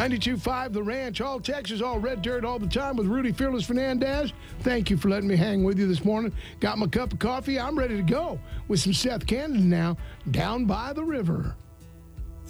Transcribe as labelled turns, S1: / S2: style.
S1: 92.5 The Ranch, all Texas, all red dirt, all the time with Rudy Fearless Fernandez. Thank you for letting me hang with you this morning. Got my cup of coffee. I'm ready to go with some Seth Cannon now, Down by the River.